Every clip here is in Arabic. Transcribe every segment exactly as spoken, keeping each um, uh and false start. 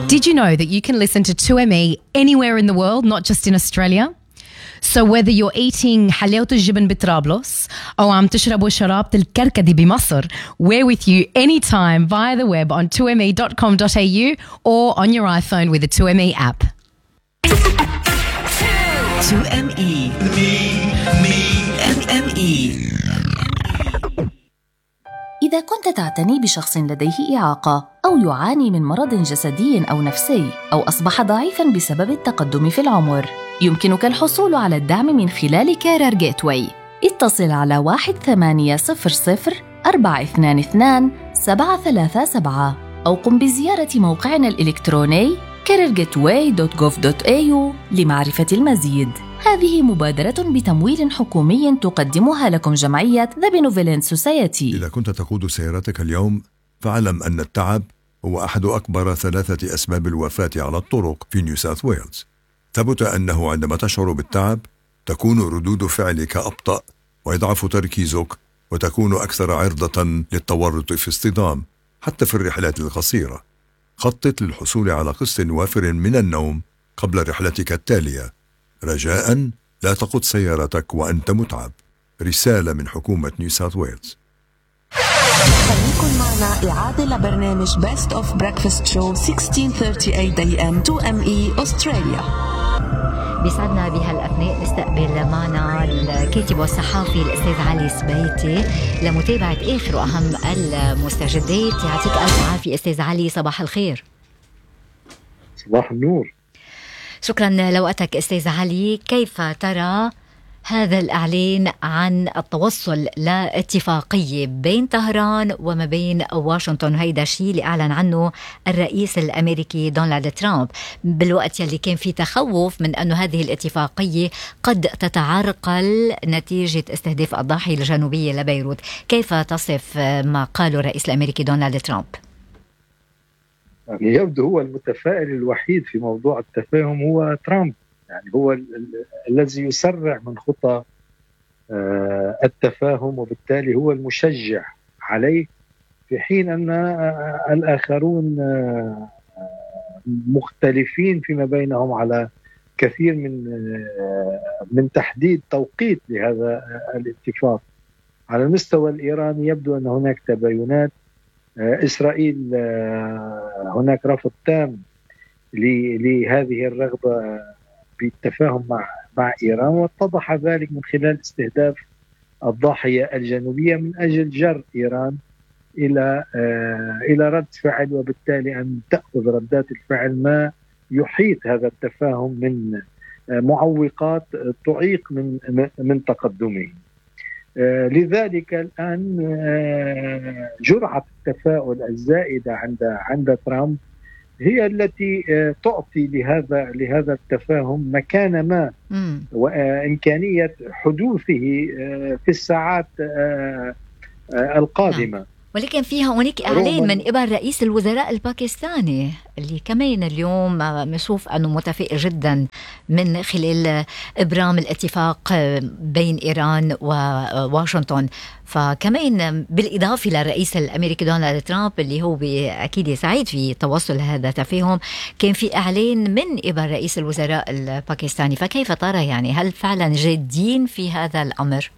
Did you know that you can listen to two M E anywhere in the world, not just in Australia? So whether you're eating حلاوة الجبن بطرابلس أو عم تشربوا شرابة الكركدي بمصر, we're with you anytime via the web on two m e dot com dot a u or on your iPhone with the two M E app. two M E Me, me, M M E. إذا كنت تعتني بشخص لديه إعاقة أو يعاني من مرض جسدي أو نفسي أو أصبح ضعيفاً بسبب التقدم في العمر، يمكنك الحصول على الدعم من خلال كارير جيتواي. اتصل على واحد ثمانية صفر صفر أربعة اثنان اثنان سبعة ثلاثة سبعة أو قم بزيارة موقعنا الإلكتروني كارير جيتواي دوت جوف دوت إيه يو لمعرفة المزيد. هذه مبادرة بتمويل حكومي تقدمها لكم جمعية The Benevolent Society. إذا كنت تقود سيارتك اليوم فاعلم أن التعب هو أحد أكبر ثلاثة أسباب الوفاة على الطرق في نيو ساوث ويلز. ثبت أنه عندما تشعر بالتعب تكون ردود فعلك أبطأ ويضعف تركيزك وتكون أكثر عرضة للتورط في اصطدام حتى في الرحلات القصيرة. خطط للحصول على قسط وافر من النوم قبل رحلتك التالية. رجاءً لا تقود سيارتك وأنت متعب. رسالة من حكومة نيو ساوث ويلز. خليكن معنا إعادة لبرنامج Best of Breakfast Show ستة عشر ثلاثين A M two M E أستراليا. بيسعدنا بهالأثناء نستقبل معنا الكاتب والصحافي الأستاذ علي سبيتي لمتابعة آخر وأهم المستجدات. يعطيك ألف عافية أستاذ علي، صباح الخير. صباح النور. شكرا لوقتك أستاذ علي. كيف ترى هذا الإعلان عن التوصل لاتفاقية بين طهران وما بين واشنطن؟ هيدا الشيء اللي أعلن عنه الرئيس الأمريكي دونالد ترامب بالوقت يلي كان في تخوف من أنه هذه الاتفاقية قد تتعرقل نتيجة استهداف الضاحية الجنوبية لبيروت. كيف تصف ما قاله الرئيس الأمريكي دونالد ترامب؟ يعني يبدو هو المتفائل الوحيد في موضوع التفاهم هو ترامب، يعني هو ال- ال- الذي يسرع من خطى آه التفاهم، وبالتالي هو المشجع عليه، في حين أن آه الآخرون آه مختلفين فيما بينهم على كثير من آه من تحديد توقيت لهذا آه الاتفاق. على المستوى الإيراني يبدو أن هناك تباينات. إسرائيل هناك رفض تام لهذه الرغبة بالتفاهم مع مع إيران، واتضح ذلك من خلال استهداف الضاحية الجنوبية من أجل جر إيران إلى إلى رد فعل، وبالتالي أن تأخذ ردات الفعل ما يحيط هذا التفاهم من معوقات تعيق من من تقدمه. آه لذلك الآن آه جرعة التفاؤل الزائدة عند عند ترامب هي التي آه تعطي لهذا لهذا التفاهم مكان ما وإمكانية حدوثه آه في الساعات آه آه القادمة. ولكن فيها هناك إعلان من قبل رئيس الوزراء الباكستاني اللي كمان اليوم نشوف أنه متفائل جدا من خلال إبرام الاتفاق بين إيران وواشنطن. فكمان بالإضافة للرئيس الأمريكي دونالد ترامب اللي هو أكيد سعيد في توصل هذا التفاهم، كان في إعلان من قبل رئيس الوزراء الباكستاني. فكيف ترى يعني هل فعلا جادين في هذا الأمر؟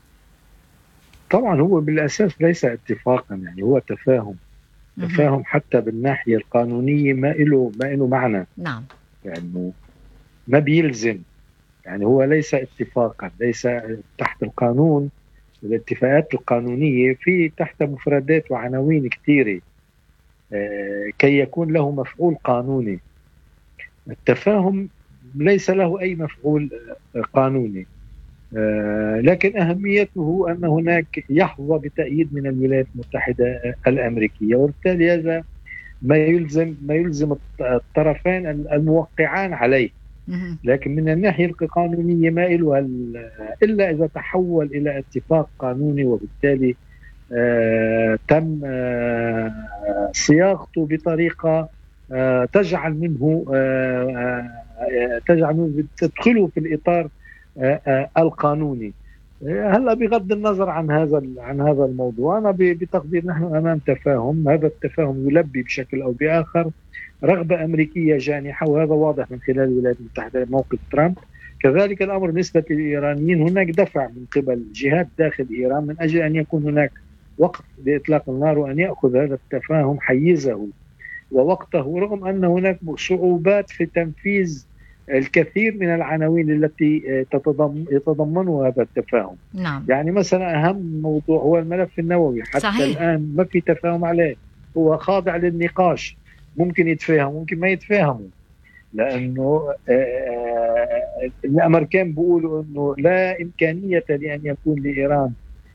طبعا هو بالأساس ليس اتفاقا، يعني هو تفاهم. تفاهم حتى بالناحية القانونية ما له ما له معنى. نعم. يعني ما بيلزم، يعني هو ليس اتفاقا، ليس تحت القانون. الاتفاقات القانونية في تحت مفردات وعناوين كثيرة آه كي يكون له مفعول قانوني. التفاهم ليس له أي مفعول قانوني. آه لكن أهميته أن هناك يحظى بتأييد من الولايات المتحدة الأمريكية، وبالتالي هذا ما يلزم ما يلزم الطرفين الموقعان عليه. لكن من الناحية القانونية ما إله إلا إذا تحول إلى اتفاق قانوني، وبالتالي آه تم آه صياغته بطريقة آه تجعل منه آه آه تجعل منه تدخله في الإطار آه آه القانوني. هلا بغض النظر عن هذا عن هذا الموضوع، أنا بتقدير نحن أمام تفاهم. هذا التفاهم يلبي بشكل أو بآخر رغبة أمريكية جانحة، وهذا واضح من خلال الولايات المتحدة موقف ترامب. كذلك الأمر بالنسبة للإيرانيين، هناك دفع من قبل جهات داخل إيران من أجل أن يكون هناك وقت لإطلاق النار، وأن يأخذ هذا التفاهم حيزه ووقته، رغم أن هناك صعوبات في تنفيذ الكثير من العناوين التي يتضمنها هذا التفاهم. نعم. يعني مثلا أهم موضوع هو الملف النووي، حتى صحيح. الآن ما في تفاهم عليه، هو خاضع للنقاش، ممكن يتفاهم ممكن ما يتفاهموا، لأنه الأمريكان بيقولوا أنه لا إمكانية لأن يكون لإيران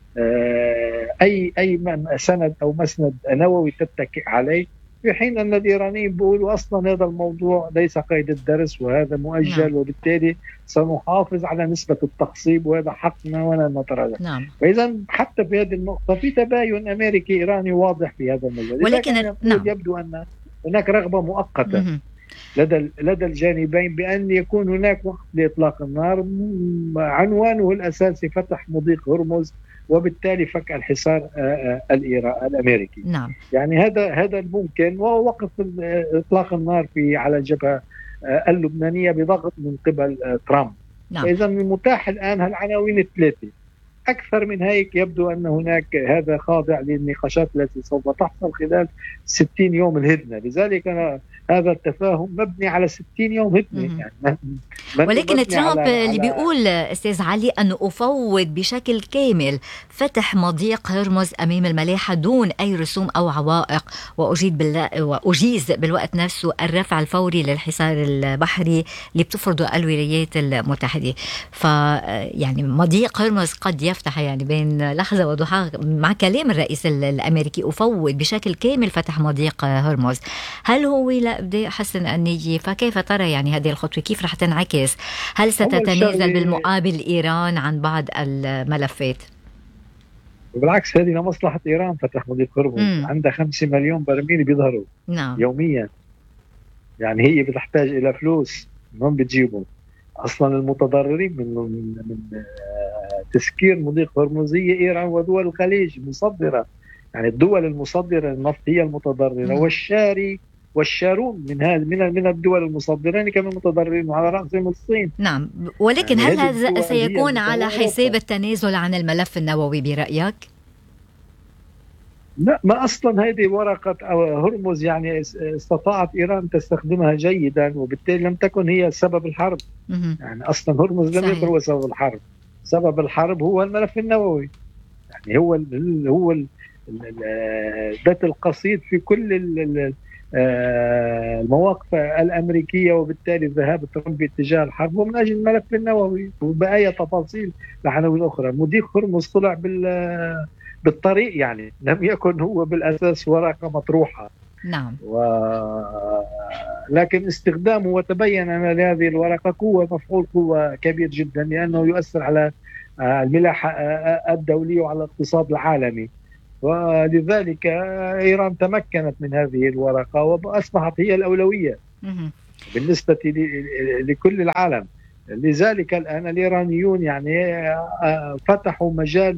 أي أي سند أو مسند نووي تتكئ عليه، في حين أن الإيرانيين بيقولوا أصلا هذا الموضوع ليس قيد الدرس وهذا مؤجل. نعم. وبالتالي سنحافظ على نسبة التخصيب وهذا حقنا ولا نتراجع. نعم. فإذا حتى في هذه النقطة في تباين أمريكي إيراني واضح في هذا المجال، ولكن نعم. يبدو أن هناك رغبة مؤقتة م- لدى لدى الجانبين بأن يكون هناك وقت لإطلاق النار، عنوانه الأساسي فتح مضيق هرمز وبالتالي فك الحصار الإيراني الأمريكي. نعم. يعني هذا هذا الممكن، ووقف إطلاق النار في على الجبهة اللبنانية بضغط من قبل ترامب. نعم. فإذا المتاح الآن هالعناوين الثلاثة، أكثر من هيك يبدو أن هناك هذا خاضع للنقاشات التي سوف تحصل خلال ستين يوم الهدنة. لذلك أنا هذا التفاهم مبني على ستين يوم هدنة. يعني ولكن ترامب اللي على بيقول أستاذ علي أنه أفوض بشكل كامل فتح مضيق هرمز أمام الملاحة دون أي رسوم أو عوائق، وأجيد بالله وأجيز بالوقت نفسه الرفع الفوري للحصار البحري اللي بتفرضه الولايات المتحدة. فيعني مضيق هرمز قد يفتح يعني بين لحظة وضحى مع كلام الرئيس الأمريكي أفوض بشكل كامل فتح مضيق هرمز. هل هو لا إبداء حسن النية؟ فكيف ترى يعني هذه الخطوة كيف رح تنعكس؟ هل ستتنازل بالمقابل إيران عن بعض الملفات؟ بالعكس، هذه لمصلحة إيران فتح مضيق هرمز. عندها خمسة مليون برميل بيظهروا نعم. يوميا، يعني هي بتحتاج إلى فلوس، من بتجيبهم أصلا المتضررين من من تسكير مضيق هرمز هي إيران ودول الخليج مصدرة. يعني الدول المصدرة النفط هي المتضررة، والشاري والشارون من هذه من من الدول المصدرين كمان متضررين، وعلى رأسهم الصين. نعم. ولكن يعني هل هذا سيكون على حساب التنازل عن الملف النووي برأيك؟ لا، ما أصلا هذه ورقة هرمز يعني استطاعت إيران تستخدمها جيدا، وبالتالي لم تكن هي سبب الحرب. م- يعني أصلا هرمز لم يكن هو سبب الحرب. سبب الحرب هو الملف النووي، يعني هو ال هو البيت القصيد في كل ال المواقف الأمريكية، وبالتالي ذهاب ترامب باتجاه الحرب ومن أجل الملف النووي وبقايا تفاصيل لعناوين أخرى. مضيق هرمز طلع بال بالطريق، يعني لم يكن هو بالأساس ورقة مطروحة. نعم. و... لكن استخدامه وتبين أن هذه الورقة قوة مفعول قوة كبير جدا، لأنه يؤثر على الملاحة الدولية وعلى الاقتصاد العالمي، ولذلك إيران تمكنت من هذه الورقة وأصبحت هي الأولوية بالنسبة لكل العالم. لذلك الآن الإيرانيون يعني فتحوا مجال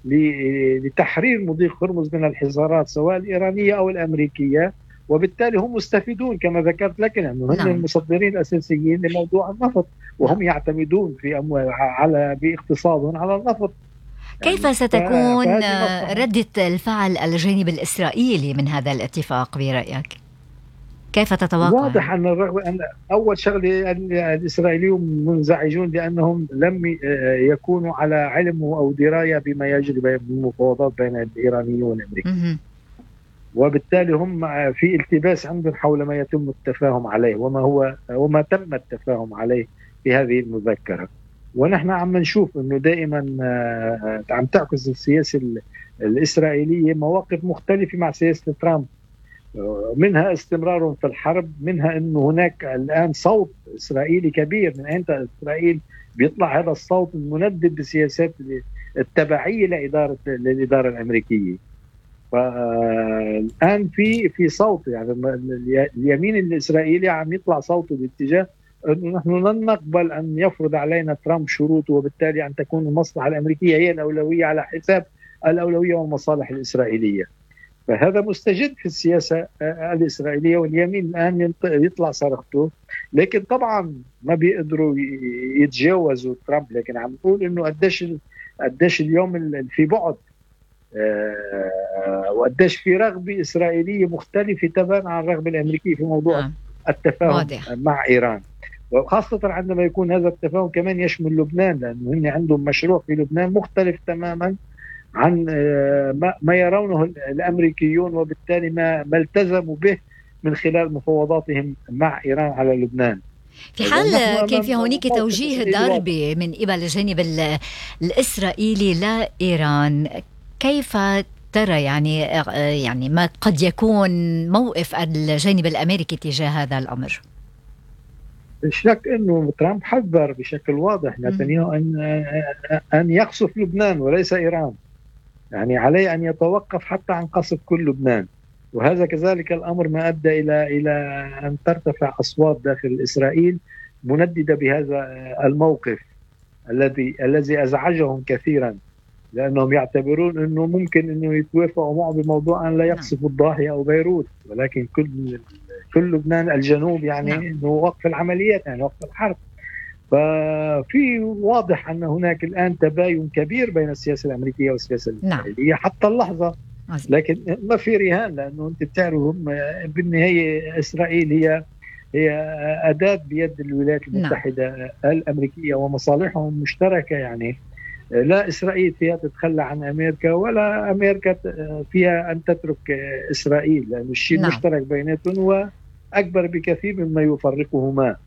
لتحرير مضيق هرمز من الحصارات سواء الإيرانية أو الأمريكية، وبالتالي هم مستفيدون كما ذكرت لك، لأنه هم المصدرين الأساسيين لموضوع النفط، وهم يعتمدون في أموال على باقتصادهم على النفط. كيف ستكون ردة الفعل الجانب الإسرائيلي من هذا الاتفاق برأيك؟ كيف تتوقع؟ واضح أن الرغم أن أول شغلة الإسرائيليون منزعجون لأنهم لم يكونوا على علم أو دراية بما يجري بين المفاوضات بين الإيرانيين والأمريكيين، وبالتالي هم في التباس عندهم حول ما يتم التفاهم عليه وما هو وما تم التفاهم عليه في هذه المذكرة. ونحن عم نشوف أنه دائما عم تعكس السياسة الإسرائيلية مواقف مختلفة مع سياسة ترامب، منها استمرار في الحرب، منها أنه هناك الآن صوت إسرائيلي كبير. من أين إسرائيل بيطلع هذا الصوت المندد بسياسات التبعية لإدارة للإدارة الأمريكية. فالآن في في صوت، يعني اليمين الإسرائيلي عم يطلع صوته باتجاه نحن لن نقبل أن يفرض علينا ترامب شروط، وبالتالي أن تكون المصلحة الأمريكية هي الأولوية على حساب الأولوية والمصالح الإسرائيلية. فهذا مستجد في السياسة الإسرائيلية، واليمين الآن يطلع صرخته، لكن طبعا ما بيقدروا يتجاوزوا ترامب. لكن عم نقول إنه قديش قديش اليوم في بعد وقديش في رغبة إسرائيلية مختلفة تماما عن الرغبة الأمريكية في موضوع آه. التفاهم واضح. مع إيران، وخاصة عندما يكون هذا التفاهم كمان يشمل لبنان، لأنه هم عندهم مشروع في لبنان مختلف تماما عن ما يرونه الأمريكيون، وبالتالي ما ما التزموا به من خلال مفاوضاتهم مع إيران على لبنان. في حال كان في هناك توجيه ضربة من قبل الجانب الإسرائيلي لإيران، كيف ترى يعني يعني ما قد يكون موقف الجانب الأمريكي تجاه هذا الأمر؟ الشك أنه ترامب حذر بشكل واضح نتنياهو أن أن يقصف لبنان وليس إيران، يعني عليه أن يتوقف حتى عن قصف كل لبنان. وهذا كذلك الأمر ما أدى إلى إلى أن ترتفع أصوات داخل إسرائيل منددة بهذا الموقف الذي الذي أزعجهم كثيرا، لأنهم يعتبرون أنه ممكن أنه يتوافقوا معه بموضوع أن لا يقصفوا الضاحية أو بيروت، ولكن كل كل لبنان الجنوب يعني أنه وقف العمليات، يعني وقف الحرب. ففي واضح أن هناك الآن تباين كبير بين السياسة الأمريكية والسياسة الإسرائيلية حتى اللحظة، لكن ما في رهان، لأنه أنت بتعرفوا بالنهاية إسرائيل هي هي أداة بيد الولايات المتحدة نعم. الأمريكية، ومصالحهم مشتركة. يعني لا إسرائيل فيها تتخلى عن أمريكا، ولا أمريكا فيها أن تترك إسرائيل، لأن الشيء نعم. مشترك بيناتهم وأكبر بكثير مما يفرقهما.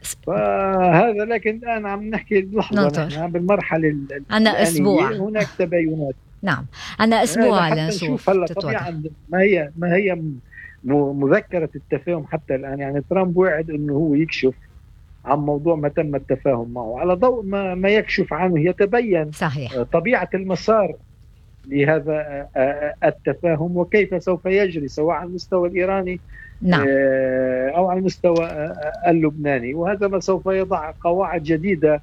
فهذا لكن الآن عم نحكي لحظة بالمرحلة عنا أسبوع هناك تباينات. نعم عنا أسبوع على نشوف هلا طبعا ما هي ما هي مذكرة التفاهم حتى الآن. يعني ترامب وعد إنه هو يكشف عن موضوع ما تم التفاهم معه، على ضوء ما, ما يكشف عنه يتبين صحيح. طبيعة المسار لهذا التفاهم وكيف سوف يجري، سواء على المستوى الإيراني نعم. أو على المستوى اللبناني. وهذا ما سوف يضع قواعد جديدة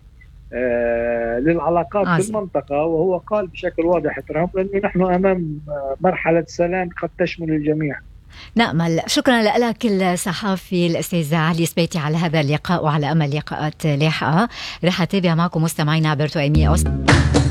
للعلاقات عزيز. في المنطقة. وهو قال بشكل واضح ترامب أنه نحن أمام مرحلة سلام قد تشمل الجميع. نأمل. شكرا لك الصحافي الأستاذ علي سبيتي على هذا اللقاء، وعلى أمل لقاءات لاحقة. رح أتابع معكم مستمعينا عبر تو إم إي.